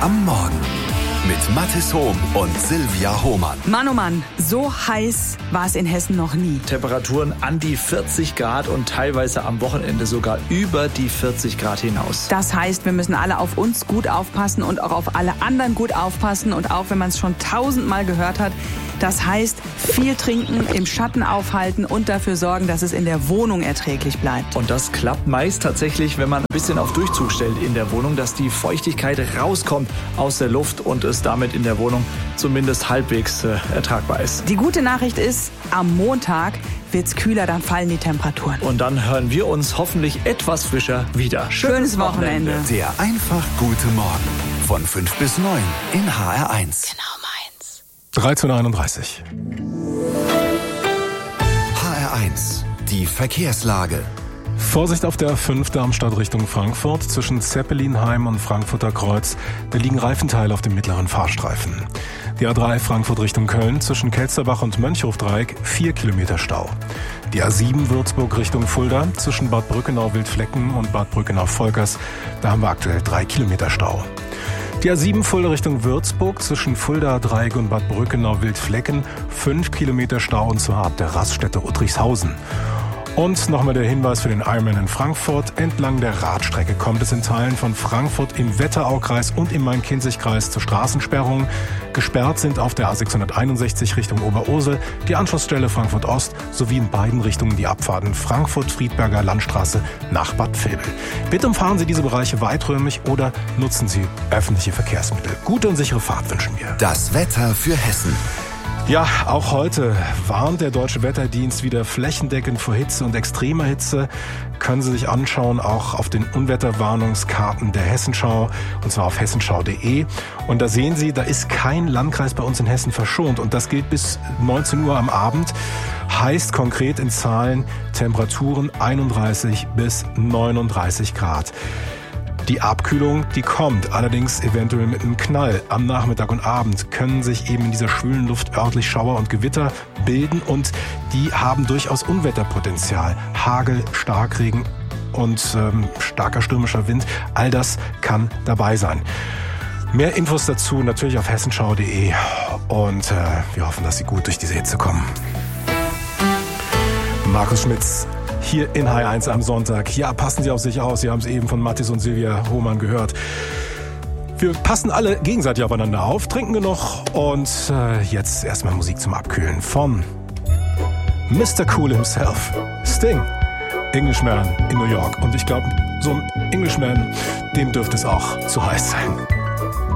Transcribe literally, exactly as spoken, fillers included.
am Morgen mit Mathis Hohm und Silvia Hohmann. Mann, oh Mann, so heiß war es in Hessen noch nie. Temperaturen an die vierzig Grad und teilweise am Wochenende sogar über die vierzig Grad hinaus. Das heißt, wir müssen alle auf uns gut aufpassen und auch auf alle anderen gut aufpassen. Und auch wenn man es schon tausendmal gehört hat, das heißt, viel trinken, im Schatten aufhalten und dafür sorgen, dass es in der Wohnung erträglich bleibt. Und das klappt meist tatsächlich, wenn man ein bisschen auf Durchzug stellt in der Wohnung, dass die Feuchtigkeit rauskommt aus der Luft und es damit in der Wohnung zumindest halbwegs äh, ertragbar ist. Die gute Nachricht ist, am Montag wird's kühler, dann fallen die Temperaturen. Und dann hören wir uns hoffentlich etwas frischer wieder. Schönes Wochenende. Der einfach gute Morgen von fünf bis neun in H R eins. Genau meins. dreizehn Uhr einunddreißig. H R eins, die Verkehrslage. Vorsicht auf der A fünf Darmstadt Richtung Frankfurt. Zwischen Zeppelinheim und Frankfurter Kreuz, da liegen Reifenteile auf dem mittleren Fahrstreifen. Die A drei Frankfurt Richtung Köln, zwischen Kelsterbach und Mönchhofdreieck, vier Kilometer Stau. Die A sieben Würzburg Richtung Fulda, zwischen Bad Brückenau-Wildflecken und Bad Brückenau-Volkers, da haben wir aktuell drei Kilometer Stau. Die A sieben Fulda Richtung Würzburg, zwischen Fulda-Dreieck und Bad Brückenau-Wildflecken, fünf Kilometer Stau, und zwar ab der Raststätte Uttrichshausen. Und nochmal der Hinweis für den Ironman in Frankfurt. Entlang der Radstrecke kommt es in Teilen von Frankfurt im Wetteraukreis und im Main-Kinzig-Kreis zu Straßensperrungen. Gesperrt sind auf der A sechshunderteinundsechzig Richtung Oberursel die Anschlussstelle Frankfurt Ost sowie in beiden Richtungen die Abfahrten Frankfurt-Friedberger Landstraße nach Bad Vilbel. Bitte umfahren Sie diese Bereiche weiträumig oder nutzen Sie öffentliche Verkehrsmittel. Gute und sichere Fahrt wünschen wir. Das Wetter für Hessen. Ja, auch heute warnt der Deutsche Wetterdienst wieder flächendeckend vor Hitze und extremer Hitze. Können Sie sich anschauen, auch auf den Unwetterwarnungskarten der Hessenschau, und zwar auf hessenschau punkt de. Und da sehen Sie, da ist kein Landkreis bei uns in Hessen verschont. Und das gilt bis neunzehn Uhr am Abend. Heißt konkret in Zahlen Temperaturen einunddreißig bis neununddreißig Grad. Die Abkühlung, die kommt, allerdings eventuell mit einem Knall. Am Nachmittag und Abend können sich eben in dieser schwülen Luft örtlich Schauer und Gewitter bilden und die haben durchaus Unwetterpotenzial. Hagel, Starkregen und ähm, starker stürmischer Wind, all das kann dabei sein. Mehr Infos dazu natürlich auf hessenschau punkt de und äh, wir hoffen, dass Sie gut durch diese Hitze kommen. Markus Schmitz hier in H R eins am Sonntag. Ja, passen Sie auf sich aus. Sie haben es eben von Mathis und Silvia Hohmann gehört. Wir passen alle gegenseitig aufeinander auf, trinken genug und äh, jetzt erstmal Musik zum Abkühlen von Mister Cool himself, Sting, Englishman in New York. Und ich glaube, so ein Englishman, dem dürfte es auch zu heiß sein.